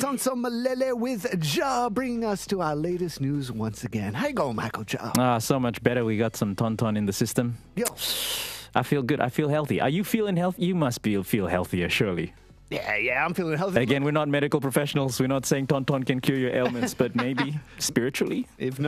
Sonso Malele with Ja, bringing us to our latest news once again. How you going, Michael Ja? So much better. We got some Tonton in the system. Yo. I feel good. I feel healthy. Are you feeling healthy? You must feel healthier, surely. Yeah, I'm feeling healthy. Again, we're not medical professionals. We're not saying Tonton can cure your ailments, but maybe spiritually? If